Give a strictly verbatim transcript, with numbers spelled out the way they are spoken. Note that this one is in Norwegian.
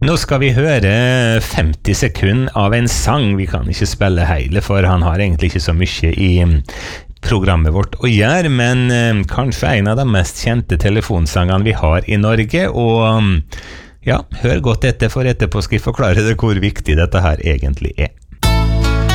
Nå skal vi høre femti sekunder av en sang. Vi kan ikke spille hele, for han har egentlig ikke så mye i programmet vårt å gjøre, men eh, kanskje en av de mest kjente telefonsangene vi har i Norge, og ja, hør godt etter, for etterpå skal jeg forklare deg hvor viktig dette her egentlig er.